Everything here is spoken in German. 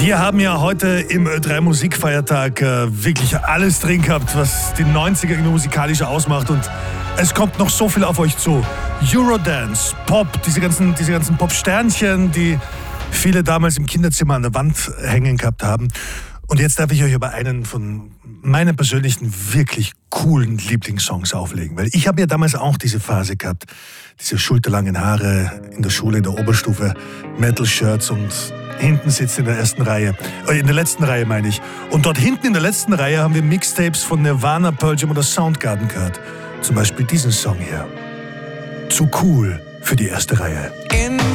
Wir haben ja heute im Ö3 Musikfeiertag wirklich alles drin gehabt, was die 90er musikalisch ausmacht, und es kommt noch so viel auf euch zu. Eurodance, Pop, diese ganzen Pop-Sternchen, die viele damals im Kinderzimmer an der Wand hängen gehabt haben. Und jetzt darf ich euch aber einen von meinen persönlichen wirklich coolen Lieblingssongs auflegen, weil ich habe ja damals auch diese Phase gehabt, diese schulterlangen Haare in der Schule, in der Oberstufe, Metal-Shirts und hinten sitzt in der letzten Reihe meine ich. Und dort hinten in der letzten Reihe haben wir Mixtapes von Nirvana, Pearl Jam oder Soundgarden gehört. Zum Beispiel diesen Song hier. Zu cool für die erste Reihe. In